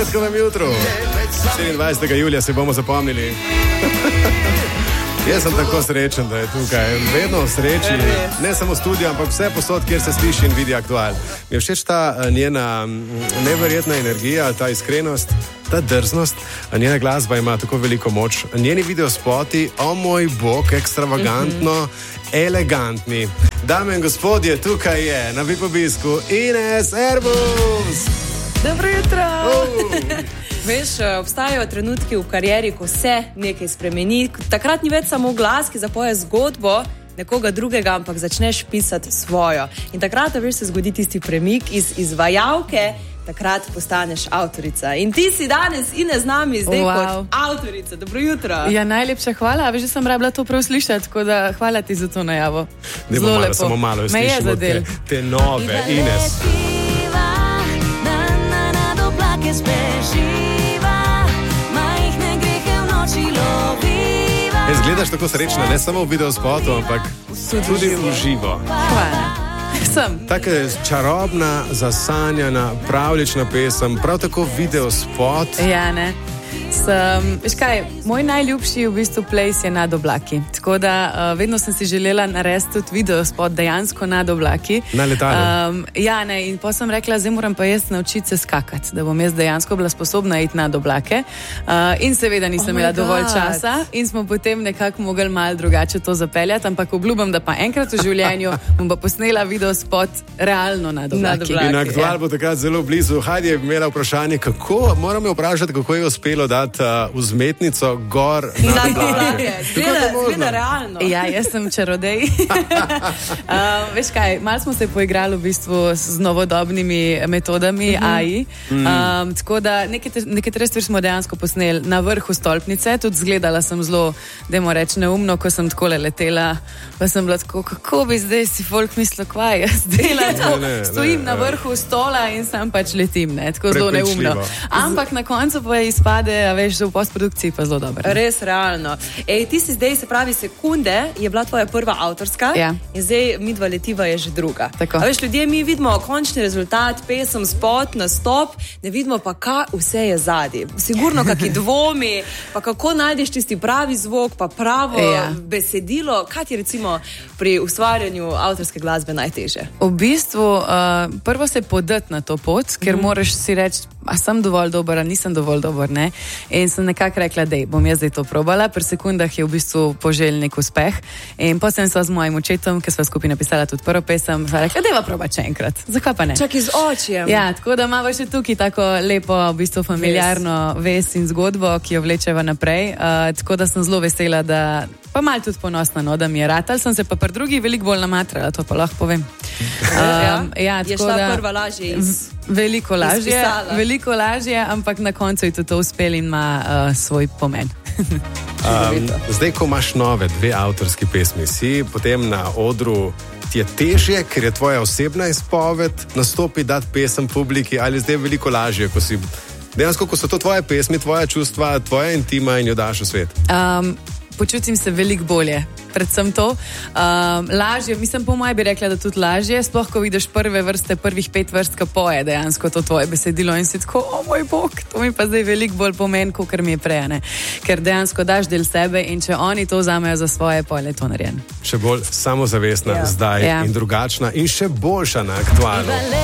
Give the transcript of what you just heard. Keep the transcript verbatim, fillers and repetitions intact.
petkovem jutru, štiriindvajsetega julija, se bomo zapomnili. Jaz sem tako srečen, da je tukaj. Vedno v sreči, ne samo studio, ampak vse posod, kjer se sliši in vidi Aktual. Mi je všeč ta njena neverjetna energija, ta iskrenost, ta drznost. Njena glasba ima tako veliko moč. Njeni videospoti, o moj bog, ekstravagantno, mm-hmm. elegantni. Dame in gospodje, tukaj je na V I P obisku Ines Erbus. Dobro jutro. Oh. Veš, obstajajo trenutki v karieri, ko se nekaj spremeni. Takrat ni več samo glas, ki zapoje zgodbo nekoga drugega, ampak začneš pisati svojo. In takrat, veš, se zgodi tisti premik iz izvajalke, takrat postaneš avtorica. In ti si danes Ines z nami zdaj wow. kot avtorica. Dobro jutro. Ja, najlepša hvala. Veš, da sem rabila to prav slišati, tako da hvala ti za to najavo. Ne bo malo, samo malo slišimo te, te nove Ines. Jaz gledaš tako srečna, ne samo v videospotu, ampak tudi v živo. Hvala. Sem. Tako je čarobna, zasanjana, pravlična pesem, prav tako videospot. Ja, ne. Sem, veš kaj, moj najljubši v bistvu place je Nad oblaki. Tako da uh, vedno sem si želela narediti tudi videospot dejansko nad oblaki. Na letalu. Um, ja, ne, in pa sem rekla, zdaj moram pa jaz naučiti se skakati, da bom jaz dejansko bila sposobna iti nad oblake. Uh, in seveda nisem oh imela dovolj časa in smo potem nekako mogli malo drugače to zapeljati, ampak obljubam, da pa enkrat v življenju bom pa posnela videospot realno nad oblaki. Nad oblaki in Aktual bo takrat zelo blizu. Hajdi je imela vprašanje, kako, moram jo vprašati, kako je uspelo dati uh, vzmetnico gor na oblake. Zgleda realno. Ja, jaz sem čarodej. uh, veš kaj, malo smo se poigrali v bistvu z novodobnimi metodami mm-hmm. A I. Um, tako da nekatere stvari smo dejansko posneli na vrhu stolpnice. Tudi zgledala sem zelo, dajmo reči, neumno, ko sem takole letela. Pa sem bila tako, kako bi zdaj si folk mislil, kvaj jaz delam. Stojim ne, na vrhu stola in sam pač letim, ne? Tako zelo neumno. Ampak na koncu pa izpade, a veš, v postprodukciji pa zelo dobro. Res realno. Ej, ti si zdaj, se pravi, Sekunde je bila tvoja prva avtorska ja. in zdaj Midva letiva je že druga. Tako. A veš, ljudje, mi vidimo končni rezultat, pesem, spot, nastop, ne vidimo pa, kaj vse je zadnji. Sigurno, kaki dvomi, pa kako najdeš tisti pravi zvok, pa pravo ja. besedilo. Kaj ti recimo pri ustvarjanju avtorske glasbe najteže? V bistvu, uh, prvo se podati na to pot, ker mm. moraš si reči, a sem dovolj dober, a nisem dovolj dober, ne? In sem nekako rekla, dej, bom jaz zdaj to probala. Pri Sekundah je v bistvu poželj nek uspeh. In potem sva z mojim očetom, ki sva skupaj napisala tudi prvo pesem, sva rekla, dejva probati še enkrat. Zakaj pa ne? Čak iz očjem. Ja, tako da imamo še tukaj tako lepo, v bistvu familiarno ves in zgodbo, ki jo vlečeva naprej. Uh, tako da sem zelo vesela, da pa malo tudi ponosna, no, da mi je ratal. Sem se pa pri drugi veliko bolj namatrala, to pa lahko povem. Um, ja, je šla da, prva lažje iz... Veliko lažje, veliko lažje, ampak na koncu je to uspel in ima uh, svoj pomen. um, zdaj, ko imaš nove dve avtorski pesmi, si potem na odru, ti je težje, ker je tvoja osebna izpoved, nastopi dati pesem publiki, ali zdaj je veliko lažje, ko si dejansko, ko so to tvoje pesmi, tvoja čustva, tvoja intima in jo daš v svet? Um, počutim se veliko bolje. Predvsem to. Um, lažje, mislim, po mojem bi rekla, da tudi lažje, sploh ko vidiš prve vrste, prvih pet vrst, ko poje dejansko to tvoje besedilo in si tako, o moj bog, to mi pa zdaj veliko bolj pomen, kot mi je prej, ne? Ker dejansko daš del sebe in če oni to vzamejo za svoje, pa je to narejen. Še bolj samozavestna ja. zdaj ja. in drugačna in še boljša na Aktualu.